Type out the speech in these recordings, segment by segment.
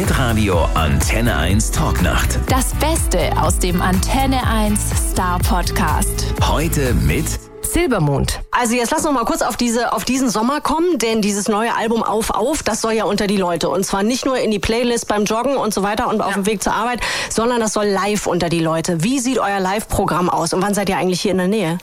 Hitradio Antenne 1 Talknacht. Das Beste aus dem Antenne 1 Star Podcast. Heute mit Silbermond. Also jetzt lass noch mal kurz auf diesen Sommer kommen, denn dieses neue Album Auf, das soll ja unter die Leute. Und zwar nicht nur in die Playlist beim Joggen und so weiter und auf dem Weg zur Arbeit, sondern das soll live unter die Leute. Wie sieht euer Live-Programm aus und wann seid ihr eigentlich hier in der Nähe?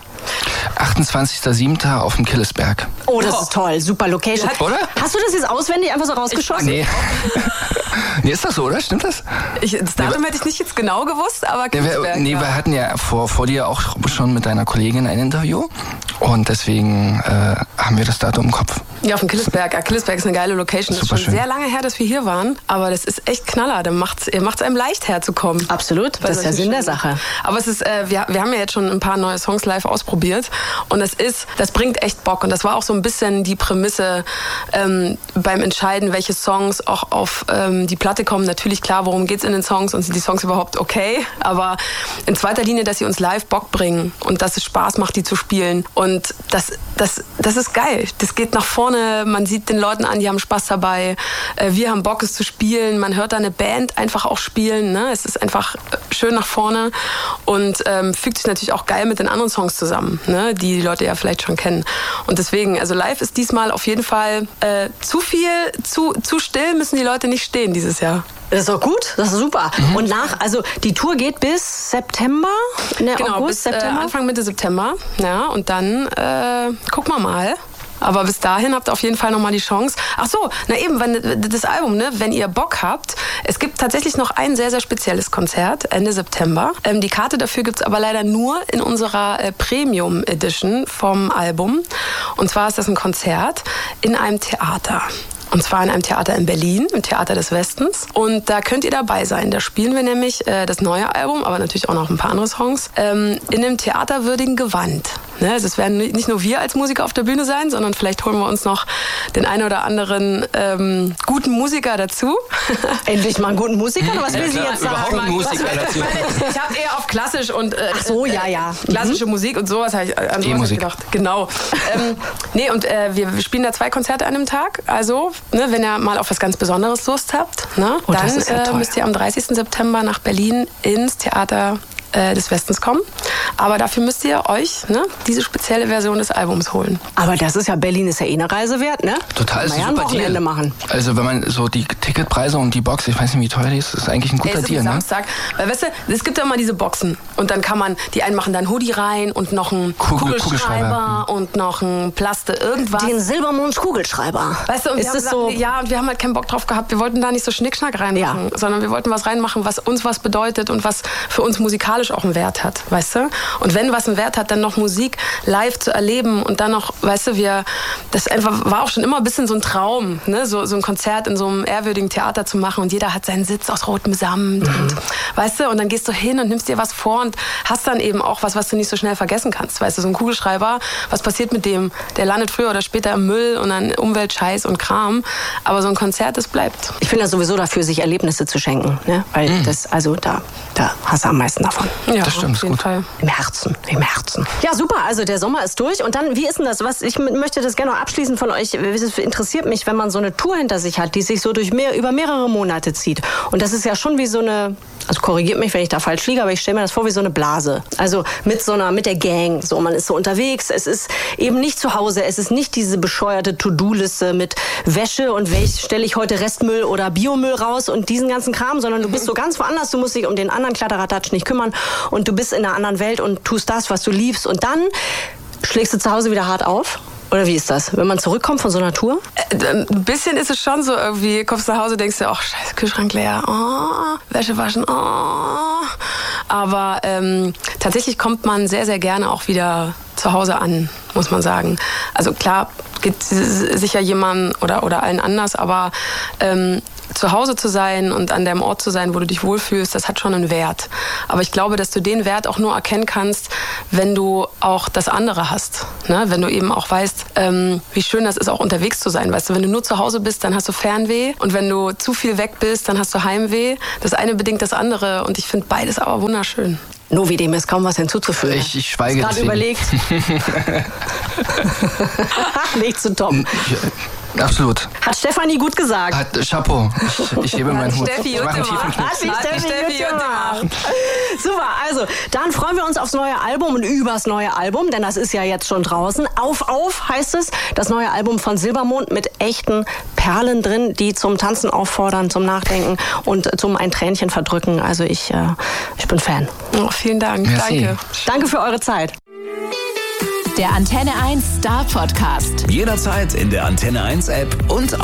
28.07. auf dem Killesberg. Oh, das ist toll. Super Location. Oder? Hast du das jetzt auswendig einfach so rausgeschossen? Nee. Nee, ist das so, oder? Stimmt das? Das Datum hätte ich nicht jetzt genau gewusst, aber Killesberg. Wir hatten ja vor dir auch schon mit deiner Kollegin ein Interview. Und deswegen haben wir das Datum im Kopf. Ja, auf dem Killesberg. Ja, Killesberg ist eine geile Location. Das ist schon schön. sehr lange her, dass wir hier waren. Aber das ist echt Knaller. Dann macht's einem leicht herzukommen. Absolut. Das ist der Sinn der Sache. Aber es ist, wir haben ja jetzt schon ein paar neue Songs live ausprobiert. Und das bringt echt Bock. Und das war auch so ein bisschen die Prämisse beim Entscheiden, welche Songs auch auf die Platte kommen. Natürlich, klar, worum geht's in den Songs und sind die Songs überhaupt okay. Aber in zweiter Linie, dass sie uns live Bock bringen und dass es Spaß macht, die zu spielen. Und das ist geil. Das geht nach vorne. Man sieht den Leuten an, die haben Spaß dabei. Wir haben Bock, es zu spielen. Man hört da eine Band einfach auch spielen. Ne? Es ist einfach schön nach vorne und fügt sich natürlich auch geil mit den anderen Songs zusammen, ne? Die Leute ja vielleicht schon kennen. Und deswegen, also live ist diesmal auf jeden Fall zu still müssen die Leute nicht stehen dieses Jahr. Das ist doch gut, das ist super. Und also die Tour geht bis September? Genau, August, bis September? Anfang Mitte September. Ja, und dann gucken wir mal. Aber bis dahin habt ihr auf jeden Fall nochmal die Chance. Ach so, na eben, das Album, ne, wenn ihr Bock habt. Es gibt tatsächlich noch ein sehr, sehr spezielles Konzert Ende September. Die Karte dafür gibt's aber leider nur in unserer Premium Edition vom Album. Und zwar ist das ein Konzert in einem Theater. Und zwar in einem Theater in Berlin, im Theater des Westens. Und da könnt ihr dabei sein. Da spielen wir nämlich das neue Album, aber natürlich auch noch ein paar andere Songs, in einem theaterwürdigen Gewand. Ne? Also es werden nicht nur wir als Musiker auf der Bühne sein, sondern vielleicht holen wir uns noch den einen oder anderen guten Musiker dazu. Endlich mal einen guten Musiker? Oder was will sie jetzt sagen? Überhaupt einen Musiker dazu. Ich habe eher auf klassisch und Ach so, ja. Klassische Musik und sowas habe ich an sowas E-Musik. gedacht. Genau. Wir spielen da 2 Konzerte an einem Tag. Also, ne, wenn ihr mal auf was ganz Besonderes Lust habt, ne, Oh, das ist ja toll. müsst ihr am 30. September nach Berlin ins Theater des Westens kommen. Aber dafür müsst ihr euch diese spezielle Version des Albums holen. Aber Berlin ist ja eine Reise wert, ne? Total, ist Kann ein man ja super ein Wochenende Deal. machen. Also wenn man so die Ticketpreise und die Box, ich weiß nicht, wie teuer die ist eigentlich ein guter Es ist Deal, ein ne? Samstag. Weil, weißt du, es gibt ja immer diese Boxen. Und dann kann man, die einen machen dann Hoodie rein und noch einen Kugelschreiber und noch ein Plaste irgendwas. Den Silbermonds Kugelschreiber. Weißt du, und ist wir haben es so? ja, und wir haben halt keinen Bock drauf gehabt. Wir wollten da nicht so Schnickschnack reinmachen, sondern wir wollten was reinmachen, was uns was bedeutet und was für uns musikalisch auch einen Wert hat, weißt du? Und wenn was einen Wert hat, dann noch Musik live zu erleben und dann noch, weißt du, das einfach war auch schon immer ein bisschen so ein Traum, ne? So ein Konzert in so einem ehrwürdigen Theater zu machen und jeder hat seinen Sitz aus rotem Samt und, weißt du, und dann gehst du hin und nimmst dir was vor und hast dann eben auch was du nicht so schnell vergessen kannst, weißt du, so ein Kugelschreiber, was passiert mit dem? Der landet früher oder später im Müll und an Umweltscheiß und Kram, aber so ein Konzert, das bleibt. Ich bin da sowieso dafür, sich Erlebnisse zu schenken, ne? Weil da hast du am meisten davon. Ja, Das stimmt, auf jeden ist gut. Fall. Im Herzen. Ja, super. Also der Sommer ist durch. Und dann, wie ist denn das? Ich möchte das gerne noch abschließen von euch. Es interessiert mich, wenn man so eine Tour hinter sich hat, die sich so über mehrere Monate zieht. Und das ist ja schon wie so eine, also korrigiert mich, wenn ich da falsch liege, aber ich stelle mir das vor wie so eine Blase. Also mit der Gang. So, man ist so unterwegs. Es ist eben nicht zu Hause. Es ist nicht diese bescheuerte To-Do-Liste mit Wäsche und stelle ich heute Restmüll oder Biomüll raus und diesen ganzen Kram, sondern du bist so ganz woanders. Du musst dich um den anderen Kladderadatsch nicht kümmern und du bist in einer anderen Welt und tust das, was du liebst. Und dann schlägst du zu Hause wieder hart auf? Oder wie ist das, wenn man zurückkommt von so einer Tour? Ein bisschen ist es schon so irgendwie, kommst nach Hause, denkst du, ach scheiße, Kühlschrank leer, Wäsche waschen, Aber tatsächlich kommt man sehr, sehr gerne auch wieder zu Hause an, muss man sagen. Also klar, geht sicher jemandem oder allen anders, aber zu Hause zu sein und an dem Ort zu sein, wo du dich wohlfühlst, das hat schon einen Wert. Aber ich glaube, dass du den Wert auch nur erkennen kannst, wenn du auch das andere hast. Ne? Wenn du eben auch weißt, wie schön das ist, auch unterwegs zu sein. Weißt du, wenn du nur zu Hause bist, dann hast du Fernweh. Und wenn du zu viel weg bist, dann hast du Heimweh. Das eine bedingt das andere. Und ich finde beides aber wunderschön. Novi, dem ist kaum was hinzuzufügen. Ich schweige gerade überlegt. Nicht zu toppen. Absolut. Hat Stefanie gut gesagt. Chapeau. Ich hebe meinen Hut. Steffi, Ich mache einen tiefen Knick. Hat die Steffi gut gemacht. Super, also dann freuen wir uns aufs neue Album und übers neue Album, denn das ist ja jetzt schon draußen. Auf heißt es, das neue Album von Silbermond mit echten Perlen drin, die zum Tanzen auffordern, zum Nachdenken und zum ein Tränchen verdrücken. Also ich bin Fan. Oh, vielen Dank. Merci. Danke. Danke für eure Zeit. Der Antenne 1 Star Podcast. Jederzeit in der Antenne 1 App und